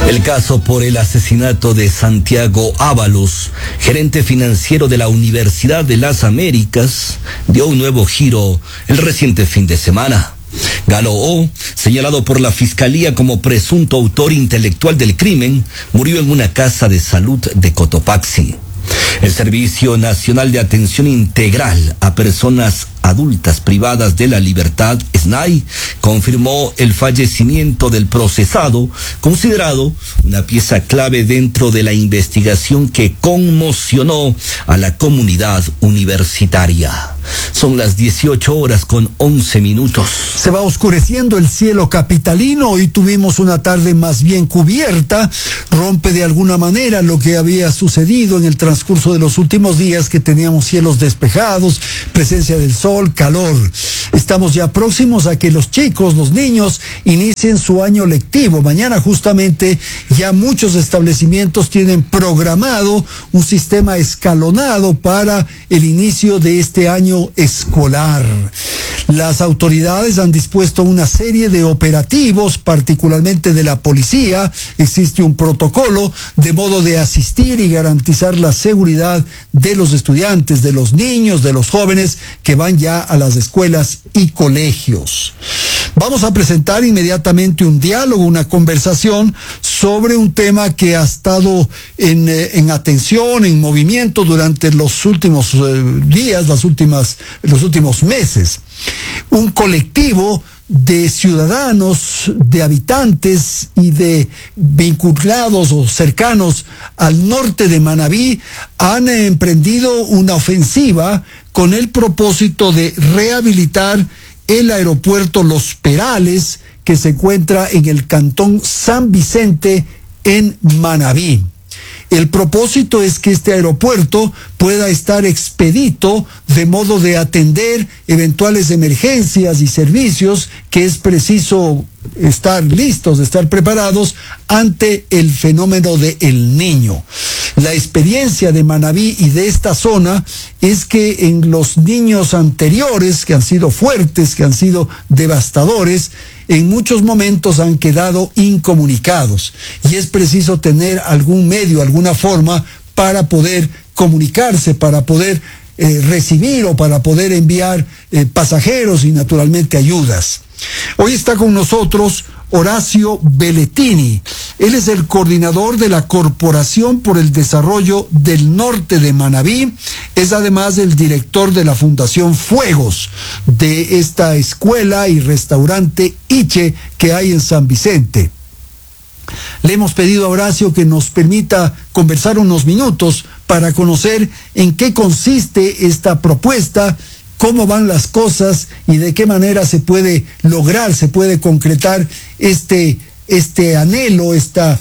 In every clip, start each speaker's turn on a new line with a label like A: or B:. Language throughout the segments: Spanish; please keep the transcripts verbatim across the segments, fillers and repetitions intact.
A: El caso por el asesinato de Santiago Ábalos, gerente financiero de la Universidad de las Américas, dio un nuevo giro el reciente fin de semana. Galo O, señalado por la Fiscalía como presunto autor intelectual del crimen, murió en una casa de salud de Cotopaxi. El Servicio Nacional de Atención Integral a Personas Adultas Privadas de la Libertad, S N A I, confirmó el fallecimiento del procesado, considerado una pieza clave dentro de la investigación que conmocionó a la comunidad universitaria. Son las dieciocho horas con once minutos.
B: Se va oscureciendo el cielo capitalino. Hoy tuvimos una tarde más bien cubierta. Rompe de alguna manera lo que había sucedido en el transcurso de los últimos días, que teníamos cielos despejados, presencia del sol, calor. Estamos ya próximos a que los chicos, los niños, inicien su año lectivo. Mañana justamente ya muchos establecimientos tienen programado un sistema escalonado para el inicio de este año escolar. Las autoridades han dispuesto una serie de operativos, particularmente de la policía. Existe un protocolo de modo de asistir y garantizar la seguridad de los estudiantes, de los niños, de los jóvenes que van ya a las escuelas y colegios. Vamos a presentar inmediatamente un diálogo, una conversación sobre un tema que ha estado en, en atención, en movimiento durante los últimos eh, días, las últimas, los últimos meses. Un colectivo de ciudadanos, de habitantes y de vinculados o cercanos al norte de Manabí han emprendido una ofensiva con el propósito de rehabilitar el aeropuerto Los Perales, que se encuentra en el cantón San Vicente, en Manabí. El propósito es que este aeropuerto pueda estar expedito de modo de atender eventuales emergencias y servicios, que es preciso estar listos, estar preparados ante el fenómeno de El Niño. La experiencia de Manabí y de esta zona es que en los niños anteriores, que han sido fuertes, que han sido devastadores, en muchos momentos han quedado incomunicados, y es preciso tener algún medio, alguna forma para poder comunicarse, para poder eh, recibir o para poder enviar eh, pasajeros y naturalmente ayudas. Hoy está con nosotros Horacio Belletini. Él es el coordinador de la Corporación por el Desarrollo del Norte de Manabí. Es además el director de la Fundación Fuegos, de esta escuela y restaurante Iche que hay en San Vicente. Le hemos pedido a Horacio que nos permita conversar unos minutos para conocer en qué consiste esta propuesta, cómo van las cosas y de qué manera se puede lograr, se puede concretar este, este anhelo, esta,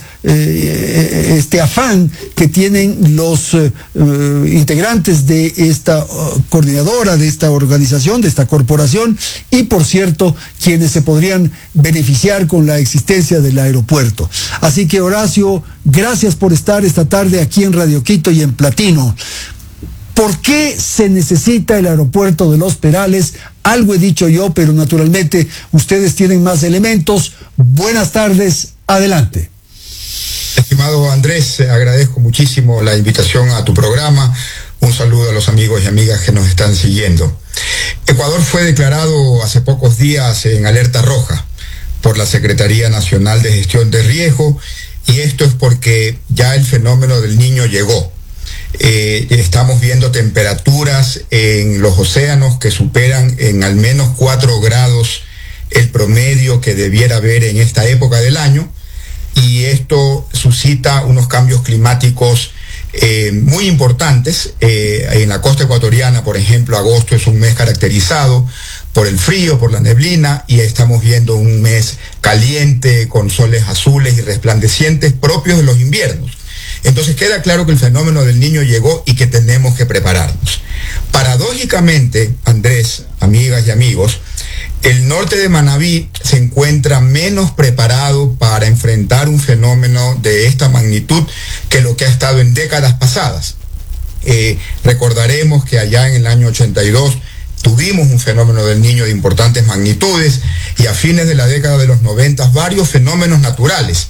B: eh, este afán que tienen los eh, integrantes de esta uh, coordinadora, de esta organización, de esta corporación, y por cierto, quienes se podrían beneficiar con la existencia del aeropuerto. Así que, Horacio, gracias por estar esta tarde aquí en Radio Quito y en Platino. ¿Por qué se necesita el aeropuerto de Los Perales? Algo he dicho yo, pero naturalmente ustedes tienen más elementos. Buenas tardes, adelante.
C: Estimado Andrés, agradezco muchísimo la invitación a tu programa. Un saludo a los amigos y amigas que nos están siguiendo. Ecuador fue declarado hace pocos días en alerta roja por la Secretaría Nacional de Gestión de Riesgo, y esto es porque ya el fenómeno del Niño llegó. Eh, estamos viendo temperaturas en los océanos que superan en al menos cuatro grados el promedio que debiera haber en esta época del año, y esto suscita unos cambios climáticos eh, muy importantes. Eh, en la costa ecuatoriana, por ejemplo, agosto es un mes caracterizado por el frío, por la neblina, y estamos viendo un mes caliente con soles azules y resplandecientes propios de los inviernos. Entonces queda claro que el fenómeno del Niño llegó y que tenemos que prepararnos. Paradójicamente, Andrés, amigas y amigos, el norte de Manabí se encuentra menos preparado para enfrentar un fenómeno de esta magnitud que lo que ha estado en décadas pasadas. Eh, recordaremos que allá en el año ochenta y dos tuvimos un fenómeno del Niño de importantes magnitudes, y a fines de la década de los noventa varios fenómenos naturales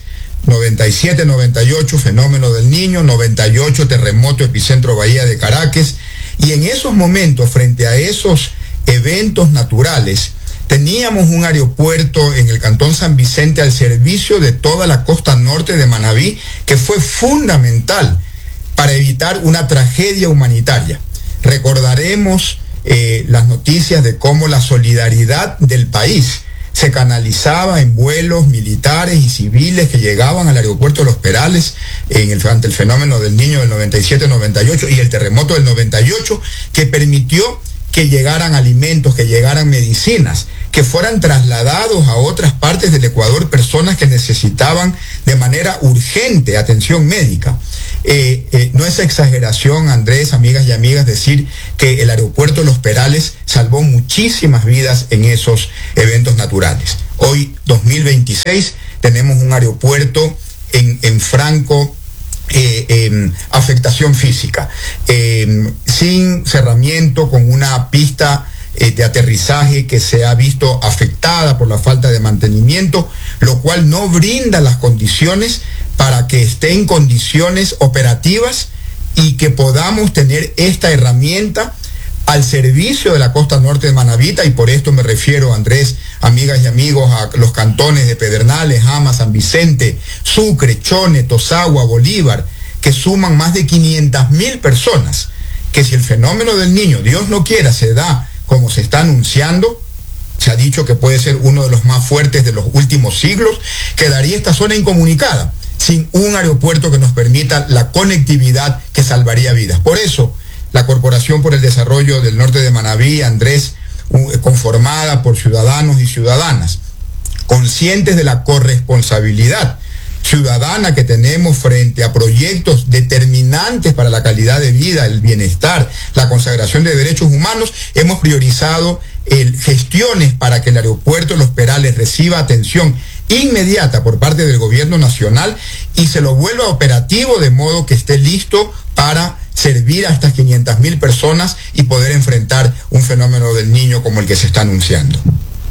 C: noventa y siete noventa y ocho, fenómeno del Niño, noventa y ocho, terremoto, epicentro Bahía de Caracas. Y en esos momentos, frente a esos eventos naturales, teníamos un aeropuerto en el Cantón San Vicente al servicio de toda la costa norte de Manabí, que fue fundamental para evitar una tragedia humanitaria. Recordaremos eh, las noticias de cómo la solidaridad del país se canalizaba en vuelos militares y civiles que llegaban al aeropuerto de Los Perales en el, ante el fenómeno del Niño del noventa y siete noventa y ocho y el terremoto del noventa y ocho, que permitió que llegaran alimentos, que llegaran medicinas, que fueran trasladados a otras partes del Ecuador personas que necesitaban de manera urgente atención médica. Eh, eh, no es exageración, Andrés, amigas y amigas, decir que el aeropuerto de Los Perales salvó muchísimas vidas en esos eventos naturales. Hoy, dos mil veintiséis, tenemos un aeropuerto en, en franco Eh, eh, afectación física, eh, sin cerramiento, con una pista eh, de aterrizaje que se ha visto afectada por la falta de mantenimiento, lo cual no brinda las condiciones para que esté en condiciones operativas y que podamos tener esta herramienta al servicio de la costa norte de Manabita. Y por esto me refiero, Andrés, amigas y amigos, a los cantones de Pedernales, Jama, San Vicente, Sucre, Chone, Tosagua, Bolívar, que suman más de quinientas mil personas, que si el fenómeno del Niño, Dios no quiera, se da como se está anunciando, se ha dicho que puede ser uno de los más fuertes de los últimos siglos, quedaría esta zona incomunicada, sin un aeropuerto que nos permita la conectividad que salvaría vidas. Por eso, la Corporación por el Desarrollo del Norte de Manabí, Andrés, conformada por ciudadanos y ciudadanas, conscientes de la corresponsabilidad ciudadana que tenemos frente a proyectos determinantes para la calidad de vida, el bienestar, la consagración de derechos humanos, hemos priorizado el, gestiones para que el aeropuerto de Los Perales reciba atención inmediata por parte del gobierno nacional y se lo vuelva operativo de modo que esté listo para servir a estas quinientas mil personas y poder enfrentar un fenómeno del Niño como el que se está anunciando.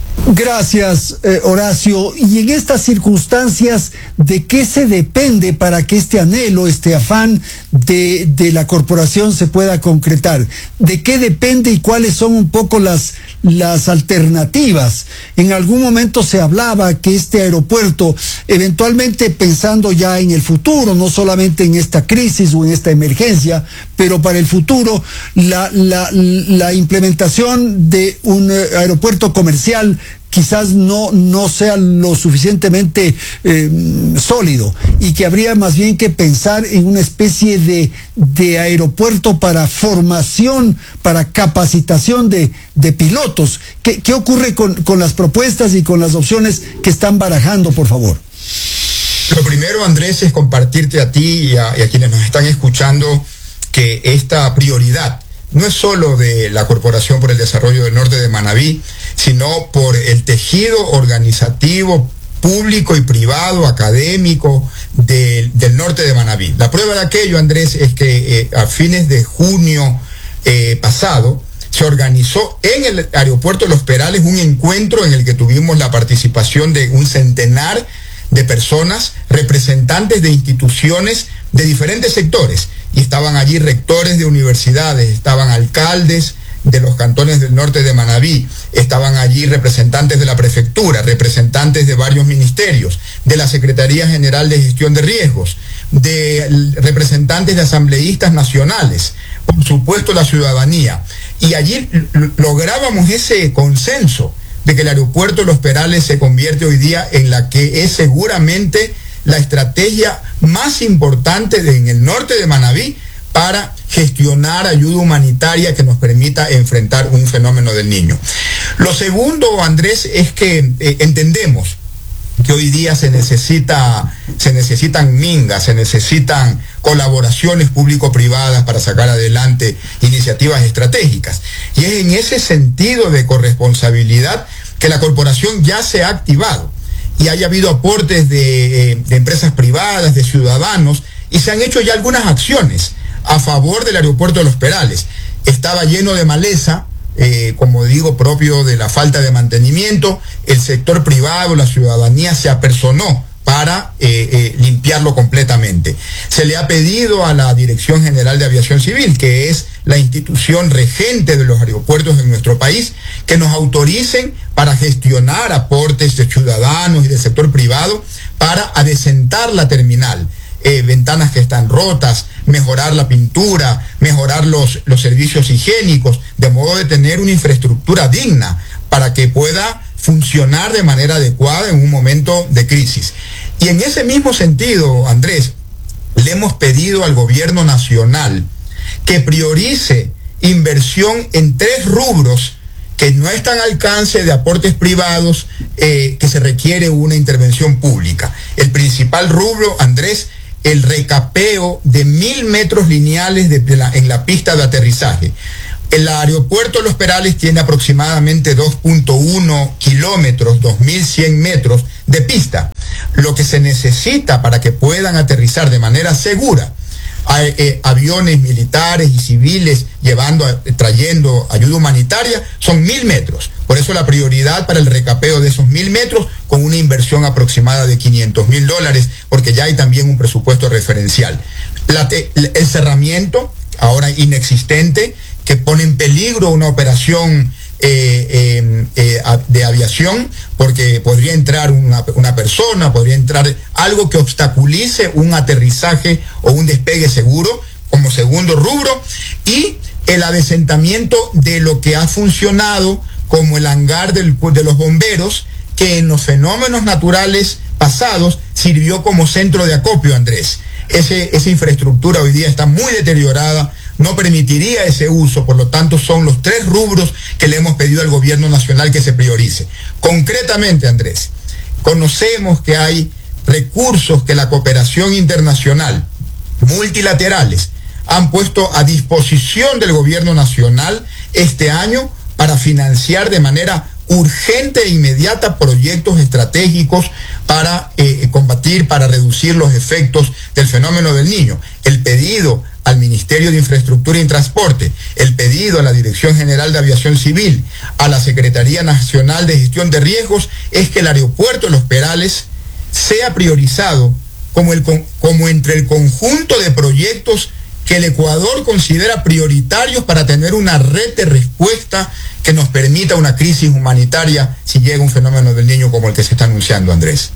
B: Gracias, eh, Horacio. Y en estas circunstancias, ¿de qué se depende para que este anhelo, este afán de, de la corporación se pueda concretar? ¿De qué depende y cuáles son un poco las, las alternativas? En algún momento se hablaba que este aeropuerto, eventualmente pensando ya en el futuro, no solamente en esta crisis o en esta emergencia, pero para el futuro, la, la, la implementación de un aeropuerto comercial quizás no, no sea lo suficientemente eh, sólido, y que habría más bien que pensar en una especie de, de aeropuerto para formación, para capacitación de, de pilotos. ¿Qué, qué ocurre con, con las propuestas y con las opciones que están barajando, por favor?
C: Lo primero, Andrés, es compartirte a ti y a, y a quienes nos están escuchando que esta prioridad no es solo de la Corporación por el Desarrollo del Norte de Manabí, sino por el tejido organizativo público y privado, académico de, del norte de Manabí. La prueba de aquello, Andrés, es que eh, a fines de junio eh, pasado se organizó en el aeropuerto de Los Perales un encuentro en el que tuvimos la participación de un centenar de personas, representantes de instituciones de diferentes sectores, y estaban allí rectores de universidades, estaban alcaldes de los cantones del norte de Manabí, estaban allí representantes de la prefectura, representantes de varios ministerios, de la Secretaría General de Gestión de Riesgos, de representantes de asambleístas nacionales, por supuesto la ciudadanía, y allí lográbamos ese consenso de que el aeropuerto de Los Perales se convierte hoy día en la que es seguramente la estrategia más importante de, en el norte de Manabí para gestionar ayuda humanitaria que nos permita enfrentar un fenómeno del Niño. Lo segundo, Andrés, es que eh, entendemos que hoy día se necesita, se necesitan mingas, se necesitan colaboraciones público-privadas para sacar adelante iniciativas estratégicas. Y es en ese sentido de corresponsabilidad que la corporación ya se ha activado y haya habido aportes de, eh, de empresas privadas, de ciudadanos, y se han hecho ya algunas acciones a favor del aeropuerto de Los Perales. Estaba lleno de maleza, eh, como digo, propio de la falta de mantenimiento. El sector privado, la ciudadanía se apersonó para eh, eh, limpiar financiarlo completamente. Se le ha pedido a la Dirección General de Aviación Civil, que es la institución regente de los aeropuertos en nuestro país, que nos autoricen para gestionar aportes de ciudadanos y del sector privado para adecentar la terminal. Eh, ventanas que están rotas, mejorar la pintura, mejorar los, los servicios higiénicos, de modo de tener una infraestructura digna para que pueda funcionar de manera adecuada en un momento de crisis. Y en ese mismo sentido, Andrés, le hemos pedido al gobierno nacional que priorice inversión en tres rubros que no están al alcance de aportes privados, eh, que se requiere una intervención pública. El principal rubro, Andrés, el recapeo de mil metros lineales de la, en la pista de aterrizaje. El aeropuerto de Los Perales tiene aproximadamente dos punto uno kilómetros, dos mil cien metros de pista. Lo que se necesita para que puedan aterrizar de manera segura a, eh, aviones militares y civiles llevando, trayendo ayuda humanitaria, son mil metros. Por eso la prioridad para el recapeo de esos mil metros, con una inversión aproximada de quinientos mil dólares, porque ya hay también un presupuesto referencial. La te, el cerramiento, ahora inexistente, que pone en peligro una operación eh, eh, eh, de aviación, porque podría entrar una, una persona, podría entrar algo que obstaculice un aterrizaje o un despegue seguro, como segundo rubro, y el adesentamiento de lo que ha funcionado como el hangar del, de los bomberos, que en los fenómenos naturales pasados sirvió como centro de acopio, Andrés. Ese, esa infraestructura hoy día está muy deteriorada, no permitiría ese uso, por lo tanto son los tres rubros que le hemos pedido al gobierno nacional que se priorice. Concretamente, Andrés, conocemos que hay recursos que la cooperación internacional, multilaterales, han puesto a disposición del gobierno nacional este año para financiar de manera urgente e inmediata proyectos estratégicos para eh, combatir, para reducir los efectos del fenómeno del Niño. El pedido al Ministerio de Infraestructura y Transporte, el pedido a la Dirección General de Aviación Civil, a la Secretaría Nacional de Gestión de Riesgos, es que el aeropuerto de Los Perales sea priorizado como, el, como entre el conjunto de proyectos que el Ecuador considera prioritarios para tener una red de respuesta que nos permita una crisis humanitaria si llega un fenómeno del Niño como el que se está anunciando, Andrés.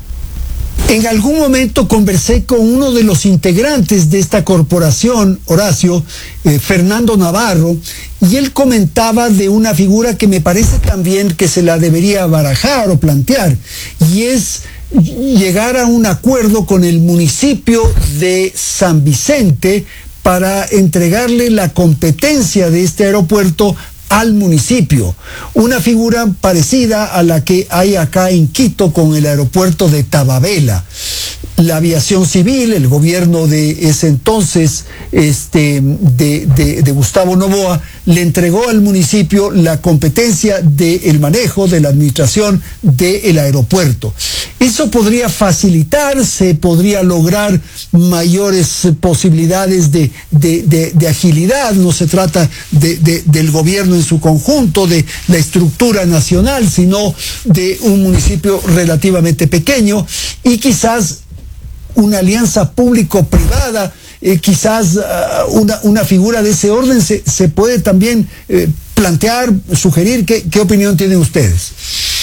B: En algún momento conversé con uno de los integrantes de esta corporación, Horacio, eh, Fernando Navarro, y él comentaba de una figura que me parece también que se la debería barajar o plantear, y es llegar a un acuerdo con el municipio de San Vicente para entregarle la competencia de este aeropuerto al municipio, una figura parecida a la que hay acá en Quito con el aeropuerto de Tababela. La aviación civil, el gobierno de ese entonces, este, de, de, de Gustavo Noboa, le entregó al municipio la competencia del manejo, de la administración del aeropuerto. Eso podría facilitar, se podría lograr mayores posibilidades de, de, de, de agilidad. No se trata de, de, del gobierno en su conjunto, de la estructura nacional, sino de un municipio relativamente pequeño, y quizás una alianza público-privada, eh, quizás uh, una, una figura de ese orden se, se puede también eh, plantear, sugerir. ¿Qué, qué opinión tienen ustedes?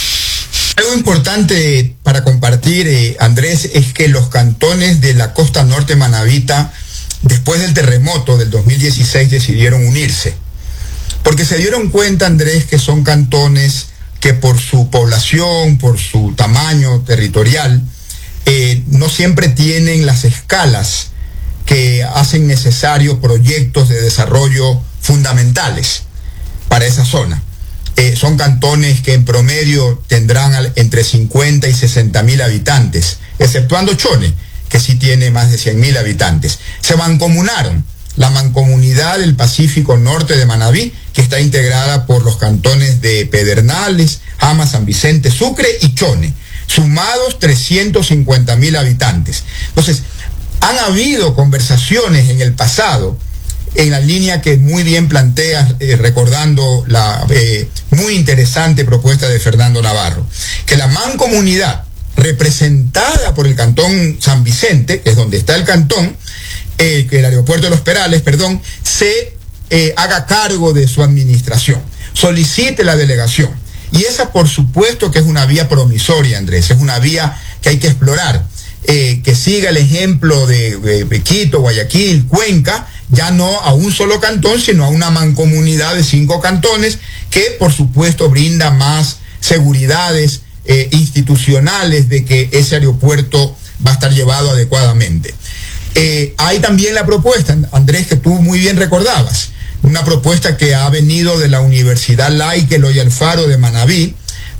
C: Algo importante para compartir, eh, Andrés, es que los cantones de la costa norte manabita, después del terremoto del dos mil dieciséis, decidieron unirse, porque se dieron cuenta, Andrés, que son cantones que por su población, por su tamaño territorial, Eh, no siempre tienen las escalas que hacen necesario proyectos de desarrollo fundamentales para esa zona. Eh, son cantones que en promedio tendrán al, entre cincuenta y sesenta mil habitantes, exceptuando Chone, que sí tiene más de cien mil habitantes. Se mancomunaron la Mancomunidad del Pacífico Norte de Manabí, que está integrada por los cantones de Pedernales, Jama, San Vicente, Sucre y Chone, sumados trescientos cincuenta mil habitantes. Entonces, han habido conversaciones en el pasado, en la línea que muy bien planteas, eh, recordando la eh, muy interesante propuesta de Fernando Navarro, que la mancomunidad representada por el Cantón San Vicente, que es donde está el cantón, eh, que el aeropuerto de Los Perales, perdón, se eh, haga cargo de su administración, solicite la delegación. Y esa, por supuesto, que es una vía promisoria, Andrés, es una vía que hay que explorar, eh, que siga el ejemplo de, de, de Quito, Guayaquil, Cuenca, ya no a un solo cantón, sino a una mancomunidad de cinco cantones, que por supuesto brinda más seguridades eh, institucionales de que ese aeropuerto va a estar llevado adecuadamente. Eh, hay también la propuesta, Andrés, que tú muy bien recordabas, una propuesta que ha venido de la Universidad Laica Eloy Alfaro de Manabí,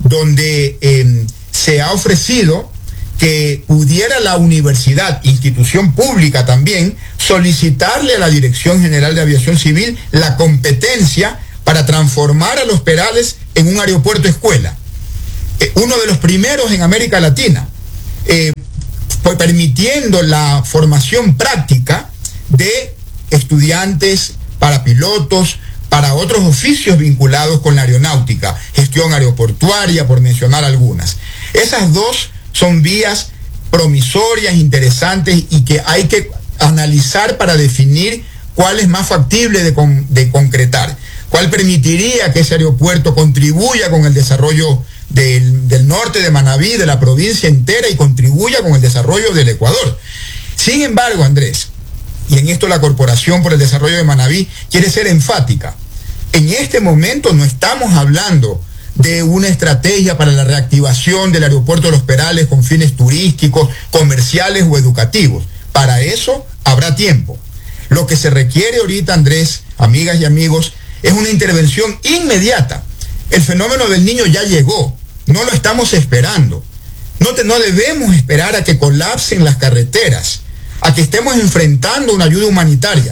C: donde eh, se ha ofrecido que pudiera la universidad, institución pública también, solicitarle a la Dirección General de Aviación Civil la competencia para transformar a Los Perales en un aeropuerto escuela. Eh, uno de los primeros en América Latina, eh, pues permitiendo la formación práctica de estudiantes para pilotos, para otros oficios vinculados con la aeronáutica, gestión aeroportuaria, por mencionar algunas. Esas dos son vías promisorias, interesantes, y que hay que analizar para definir cuál es más factible de, con, de concretar, cuál permitiría que ese aeropuerto contribuya con el desarrollo del, del norte de Manabí, de la provincia entera, y contribuya con el desarrollo del Ecuador. Sin embargo, Andrés, y en esto la Corporación por el Desarrollo de Manabí quiere ser enfática, en este momento no estamos hablando de una estrategia para la reactivación del aeropuerto de Los Perales con fines turísticos, comerciales o educativos. Para eso habrá tiempo. Lo que se requiere ahorita, Andrés, amigas y amigos, es una intervención inmediata. El fenómeno del Niño ya llegó, no lo estamos esperando. No, te, no debemos esperar a que colapsen las carreteras, a que estemos enfrentando una ayuda humanitaria,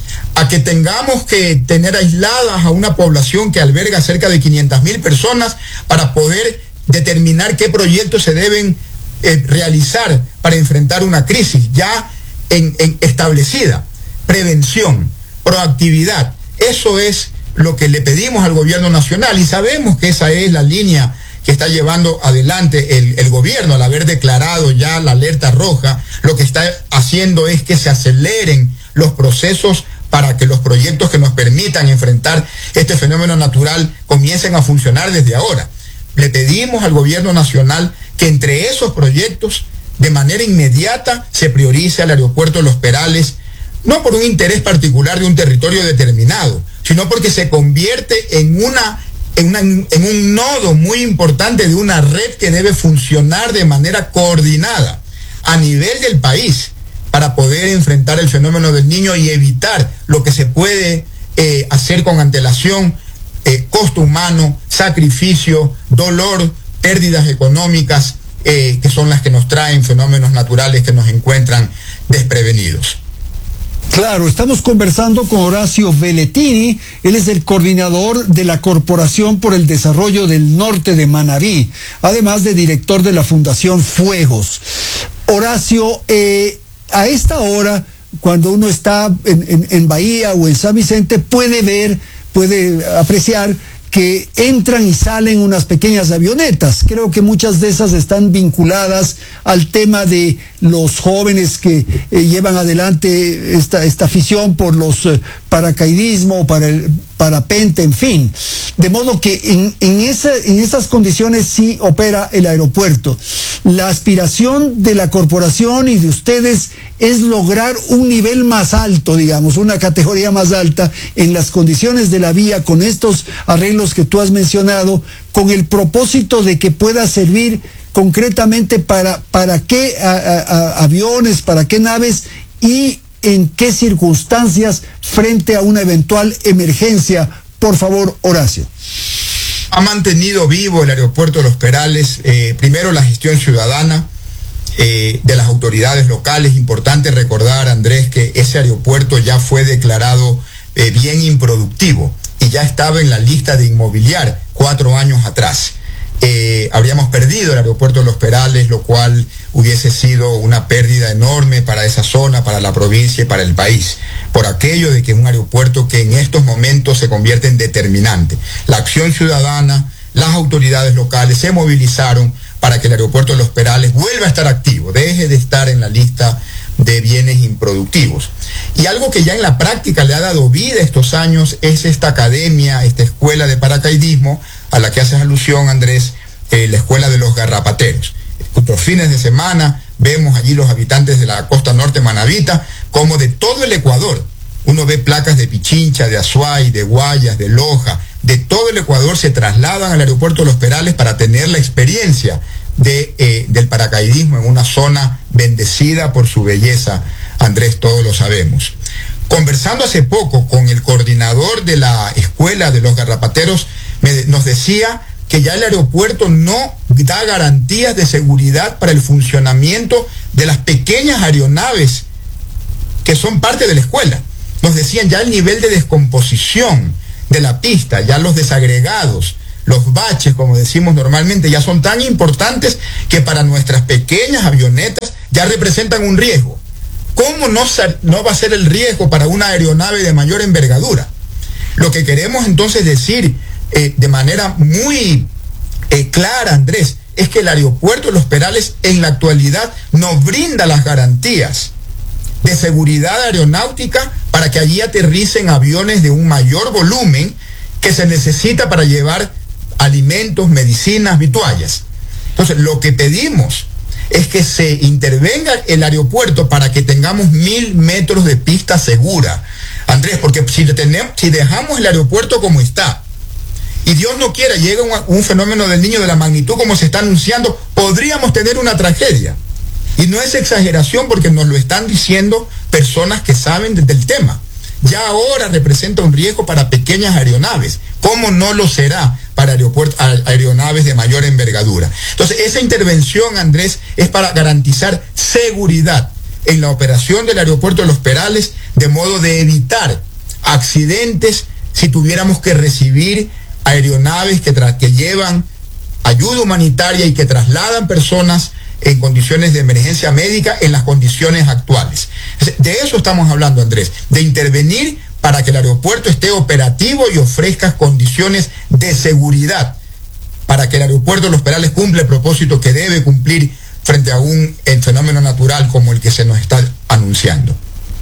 C: a que tengamos que tener aisladas a una población que alberga cerca de quinientas mil personas para poder determinar qué proyectos se deben eh, realizar para enfrentar una crisis ya en, en establecida. Prevención, proactividad, eso es lo que le pedimos al gobierno nacional, y sabemos que esa es la línea que está llevando adelante el, el gobierno. Al haber declarado ya la alerta roja, lo que está haciendo es que se aceleren los procesos para que los proyectos que nos permitan enfrentar este fenómeno natural comiencen a funcionar desde ahora. Le pedimos al gobierno nacional que entre esos proyectos, de manera inmediata, se priorice al aeropuerto de Los Perales, no por un interés particular de un territorio determinado, sino porque se convierte en una, en una, en un nodo muy importante de una red que debe funcionar de manera coordinada a nivel del país, para poder enfrentar el fenómeno del Niño y evitar lo que se puede eh, hacer con antelación, eh, costo humano, sacrificio, dolor, pérdidas económicas, eh, que son las que nos traen fenómenos naturales que nos encuentran desprevenidos.
B: Claro, estamos conversando con Horacio Velletini, él es el coordinador de la Corporación por el Desarrollo del Norte de Manabí, además de director de la Fundación Fuegos. Horacio, eh, a esta hora, cuando uno está en, en, en Bahía o en San Vicente, puede ver, puede apreciar que entran y salen unas pequeñas avionetas. Creo que muchas de esas están vinculadas al tema de los jóvenes que eh, llevan adelante esta, esta afición por los eh, paracaidismo, para el parapente, en fin. De modo que en, en, esa, en esas condiciones sí opera el aeropuerto. La aspiración de la corporación y de ustedes es lograr un nivel más alto, digamos, una categoría más alta en las condiciones de la vía, con estos arreglos que tú has mencionado, con el propósito de que pueda servir concretamente para, para qué a, a, a aviones, para qué naves y en qué circunstancias frente a una eventual emergencia. Por favor, Horacio.
C: Ha mantenido vivo el aeropuerto de Los Perales, eh, primero la gestión ciudadana eh, de las autoridades locales. Importante recordar, Andrés, que ese aeropuerto ya fue declarado eh, bien improductivo y ya estaba en la lista de inmobiliar cuatro años atrás. Eh, habríamos perdido el aeropuerto de Los Perales, lo cual hubiese sido una pérdida enorme para esa zona, para la provincia y para el país, por aquello de que es un aeropuerto que en estos momentos se convierte en determinante. La acción ciudadana, las autoridades locales se movilizaron para que el aeropuerto de Los Perales vuelva a estar activo, deje de estar en la lista de bienes improductivos. Y algo que ya en la práctica le ha dado vida estos años es esta academia, esta escuela de paracaidismo a la que haces alusión, Andrés, eh, la escuela de los garrapateros. Los fines de semana vemos allí los habitantes de la costa norte manabita, como de todo el Ecuador. Uno ve placas de Pichincha, de Azuay, de Guayas, de Loja, de todo el Ecuador se trasladan al aeropuerto de Los Perales para tener la experiencia de, eh, del paracaidismo en una zona bendecida por su belleza. Andrés, todos lo sabemos. Conversando hace poco con el coordinador de la escuela de los garrapateros, me, nos decía que ya el aeropuerto no da garantías de seguridad para el funcionamiento de las pequeñas aeronaves que son parte de la escuela. Nos decían ya el nivel de descomposición de la pista, ya los desagregados, los baches, como decimos normalmente, ya son tan importantes que para nuestras pequeñas avionetas ya representan un riesgo. ¿Cómo no, no va a ser el riesgo para una aeronave de mayor envergadura? Lo que queremos entonces decir eh, de manera muy eh, clara, Andrés, es que el aeropuerto de Los Perales en la actualidad no brinda las garantías de seguridad aeronáutica para que allí aterricen aviones de un mayor volumen que se necesita para llevar alimentos, medicinas, vituallas. Entonces, lo que pedimos es que se intervenga el aeropuerto para que tengamos mil metros de pista segura, Andrés, porque si, tenemos, si dejamos el aeropuerto como está, y Dios no quiera, llega un, un fenómeno del Niño de la magnitud como se está anunciando, podríamos tener una tragedia. Y no es exageración porque nos lo están diciendo personas que saben del tema. Ya ahora representa un riesgo para pequeñas aeronaves. ¿Cómo no lo será para aeronaves de mayor envergadura? Entonces, esa intervención, Andrés, es para garantizar seguridad en la operación del aeropuerto de Los Perales, de modo de evitar accidentes si tuviéramos que recibir aeronaves que, que llevan ayuda humanitaria y que trasladan personas en condiciones de emergencia médica en las condiciones actuales. De eso estamos hablando, Andrés, de intervenir para que el aeropuerto esté operativo y ofrezca condiciones de seguridad, para que el aeropuerto de Los Perales cumpla el propósito que debe cumplir frente a un fenómeno natural como el que se nos está anunciando.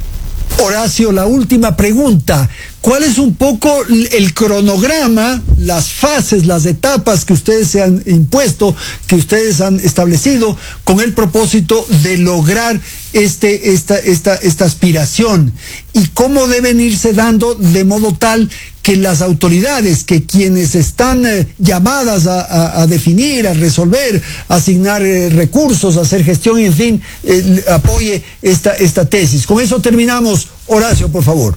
B: Horacio, la última pregunta. ¿Cuál es un poco el cronograma, las fases, las etapas que ustedes se han impuesto, que ustedes han establecido con el propósito de lograr este, esta, esta, esta aspiración? ¿Y cómo deben irse dando de modo tal que las autoridades, que quienes están eh, llamadas a, a, a definir, a resolver, a asignar eh, recursos, a hacer gestión y en fin, eh, apoye esta, esta tesis? Con eso terminamos. Horacio, por favor.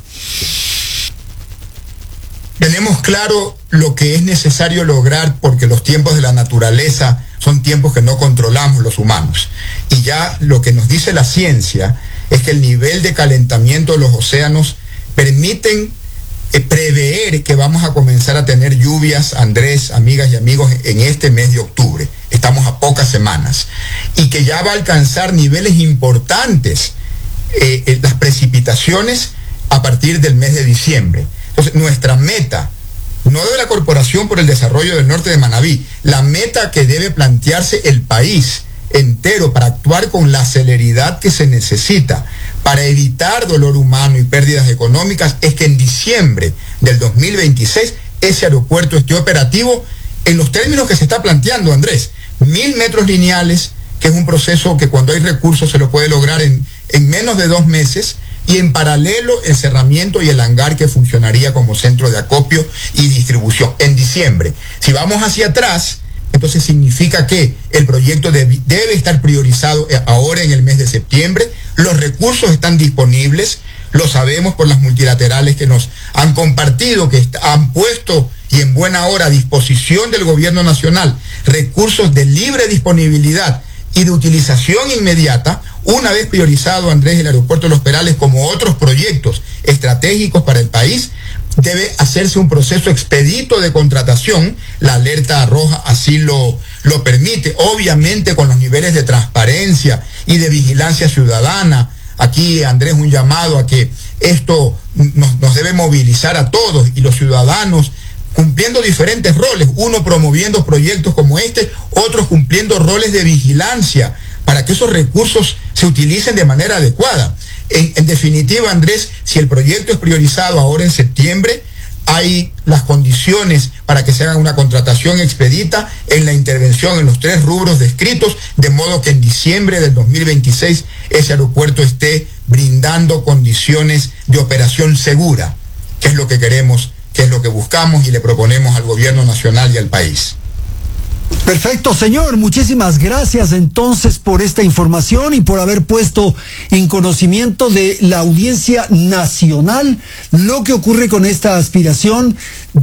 C: Tenemos claro lo que es necesario lograr porque los tiempos de la naturaleza son tiempos que no controlamos los humanos. Y ya lo que nos dice la ciencia es que el nivel de calentamiento de los océanos permiten eh, prever que vamos a comenzar a tener lluvias, Andrés, amigas y amigos, en este mes de octubre. Estamos a pocas semanas. Y que ya va a alcanzar niveles importantes eh, eh, las precipitaciones a partir del mes de diciembre. Entonces, nuestra meta, no de la Corporación por el Desarrollo del Norte de Manabí, la meta que debe plantearse el país entero para actuar con la celeridad que se necesita para evitar dolor humano y pérdidas económicas, es que en diciembre del dos mil veintiséis ese aeropuerto esté operativo en los términos que se está planteando, Andrés. Mil metros lineales, que es un proceso que cuando hay recursos se lo puede lograr en, en menos de dos meses, y en paralelo el cerramiento y el hangar que funcionaría como centro de acopio y distribución en diciembre. Si vamos hacia atrás, entonces significa que el proyecto debe, debe estar priorizado ahora en el mes de septiembre. Los recursos están disponibles, lo sabemos por las multilaterales que nos han compartido, que han puesto y en buena hora a disposición del gobierno nacional recursos de libre disponibilidad y de utilización inmediata, una vez priorizado, Andrés, el aeropuerto de Los Perales como otros proyectos estratégicos para el país. Debe hacerse un proceso expedito de contratación, la alerta roja así lo, lo permite, obviamente con los niveles de transparencia y de vigilancia ciudadana. Aquí, Andrés, un llamado a que esto nos, nos debe movilizar a todos y los ciudadanos cumpliendo diferentes roles, uno promoviendo proyectos como este, otros cumpliendo roles de vigilancia para que esos recursos se utilicen de manera adecuada. En, en definitiva, Andrés, si el proyecto es priorizado ahora en septiembre, hay las condiciones para que se haga una contratación expedita en la intervención en los tres rubros descritos, de modo que en diciembre del dos mil veintiséis ese aeropuerto esté brindando condiciones de operación segura, que es lo que queremos, que es lo que buscamos y le proponemos al gobierno nacional y al país.
B: Perfecto, señor. Muchísimas gracias entonces por esta información y por haber puesto en conocimiento de la audiencia nacional lo que ocurre con esta aspiración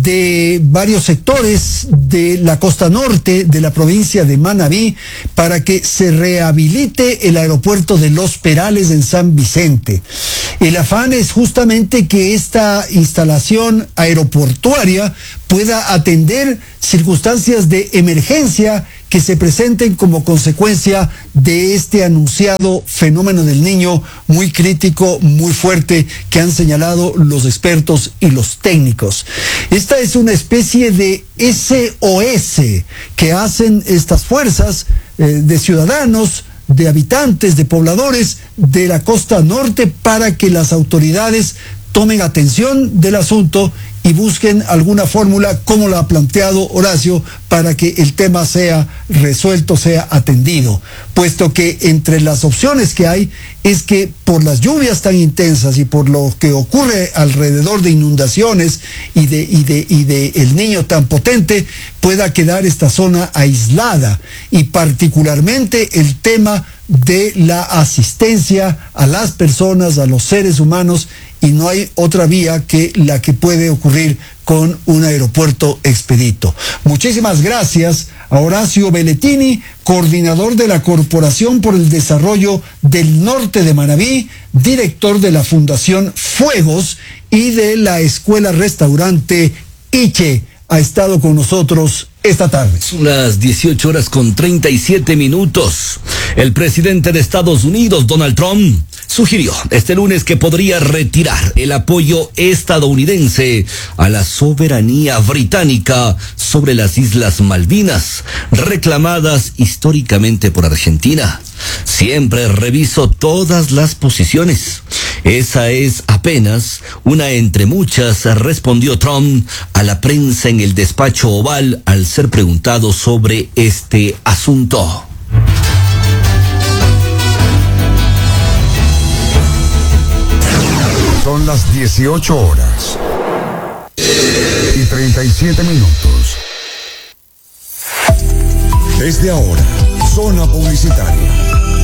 B: de varios sectores de la costa norte de la provincia de Manabí para que se rehabilite el aeropuerto de Los Perales en San Vicente. El afán es justamente que esta instalación aeroportuaria pueda atender circunstancias de emergencia que se presenten como consecuencia de este anunciado fenómeno del Niño muy crítico, muy fuerte, que han señalado los expertos y los técnicos. Esta es una especie de S O S que hacen estas fuerzas eh, de ciudadanos, de habitantes, de pobladores de la costa norte para que las autoridades tomen atención del asunto y busquen alguna fórmula, como lo ha planteado Horacio, para que el tema sea resuelto, sea atendido, puesto que entre las opciones que hay es que por las lluvias tan intensas y por lo que ocurre alrededor de inundaciones y de, y de, y de el Niño tan potente, pueda quedar esta zona aislada, y particularmente el tema de la asistencia a las personas, a los seres humanos, y no hay otra vía que la que puede ocurrir con un aeropuerto expedito. Muchísimas gracias a Horacio Belletini, coordinador de la Corporación por el Desarrollo del Norte de Manabí, director de la Fundación Fuegos y de la Escuela Restaurante Iche. Ha estado con nosotros esta tarde.
A: Son las dieciocho horas con treinta y siete minutos. El presidente de Estados Unidos, Donald Trump, sugirió este lunes que podría retirar el apoyo estadounidense a la soberanía británica sobre las Islas Malvinas, reclamadas históricamente por Argentina. Siempre reviso todas las posiciones. Esa es apenas una entre muchas, respondió Trump a la prensa en el despacho Oval al ser preguntado sobre este asunto.
D: Son las dieciocho horas y treinta y siete minutos. Desde ahora, zona publicitaria.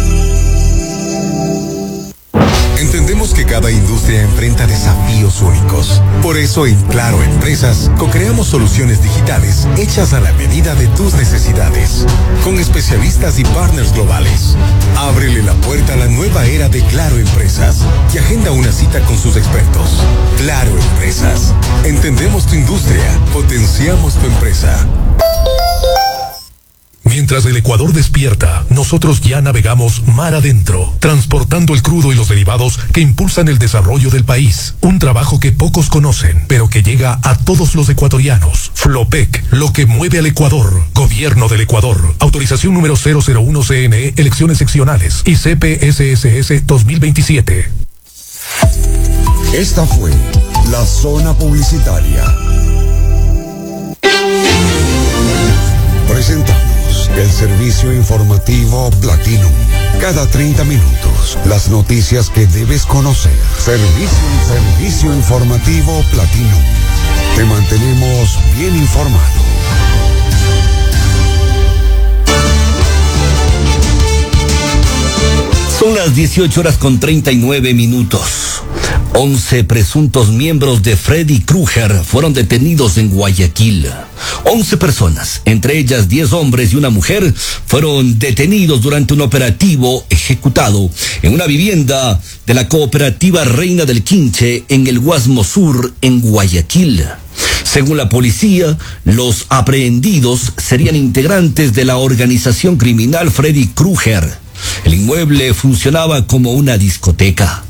D: Entendemos que cada industria enfrenta desafíos únicos. Por eso en Claro Empresas co-creamos soluciones digitales hechas a la medida de tus necesidades. Con especialistas y partners globales. Ábrele la puerta a la nueva era de Claro Empresas y agenda una cita con sus expertos. Claro Empresas. Entendemos tu industria, potenciamos tu empresa.
E: Mientras el Ecuador despierta, nosotros ya navegamos mar adentro, transportando el crudo y los derivados que impulsan el desarrollo del país. Un trabajo que pocos conocen, pero que llega a todos los ecuatorianos. Flopec, lo que mueve al Ecuador. Gobierno del Ecuador. Autorización número cero cero uno C N E, elecciones seccionales. Y C P S S S dos mil veintisiete.
D: Esta fue la zona publicitaria. Presentamos el servicio informativo Platinum. Cada treinta minutos, las noticias que debes conocer. Servicio, servicio informativo Platinum. Te mantenemos bien informado.
A: Son las dieciocho horas con treinta y nueve minutos. once presuntos miembros de Freddy Krueger fueron detenidos en Guayaquil. once personas, entre ellas diez hombres y una mujer, fueron detenidos durante un operativo ejecutado en una vivienda de la cooperativa Reina del Quinche en el Guasmo Sur, en Guayaquil. Según la policía, los aprehendidos serían integrantes de la organización criminal Freddy Krueger. El inmueble funcionaba como una discoteca.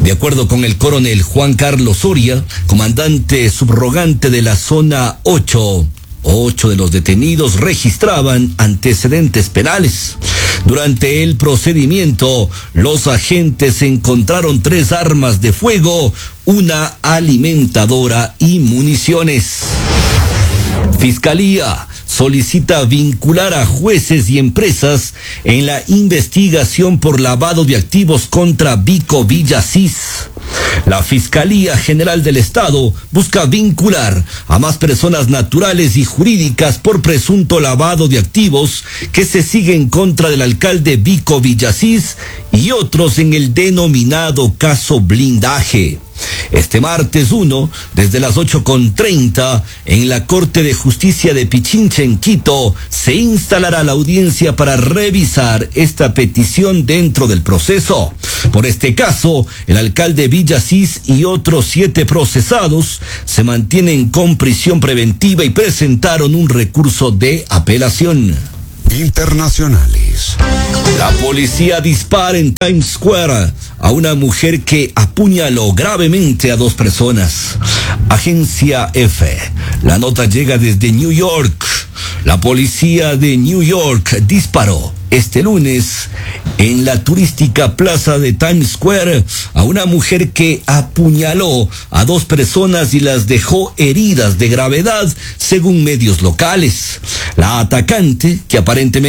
A: De acuerdo con el coronel Juan Carlos Soria, comandante subrogante de la zona ocho, ocho de los detenidos registraban antecedentes penales. Durante el procedimiento, los agentes encontraron tres armas de fuego, una alimentadora y municiones. Fiscalía solicita vincular a jueces y empresas en la investigación por lavado de activos contra Vico Villasís. La Fiscalía General del Estado busca vincular a más personas naturales y jurídicas por presunto lavado de activos que se sigue en contra del alcalde Vico Villasís y otros en el denominado caso Blindaje. Este martes uno, desde las ocho con treinta, en la Corte de Justicia de Pichincha en Quito, se instalará la audiencia para revisar esta petición dentro del proceso. Por este caso, el alcalde Villasís y otros siete procesados se mantienen con prisión preventiva y presentaron un recurso de apelación.
D: Internacionales.
A: La policía dispara en Times Square a una mujer que apuñaló gravemente a dos personas. Agencia F. La nota llega desde New York. La policía de New York disparó este lunes en la turística plaza de Times Square a una mujer que apuñaló a dos personas y las dejó heridas de gravedad, según medios locales. La atacante, que aparentemente